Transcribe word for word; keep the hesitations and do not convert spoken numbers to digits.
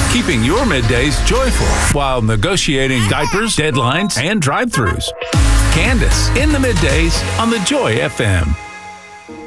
keeping your middays joyful while negotiating diapers, deadlines, and drive-thrus. Candace in the middays on the Joy F M.